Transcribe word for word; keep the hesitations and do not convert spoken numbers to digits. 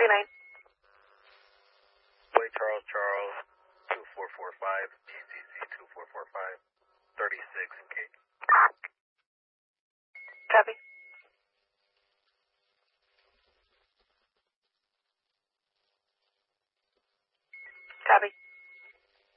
two nine. Boy Charles Charles, two four four five, G C C two four four five, thirty-six, Cape.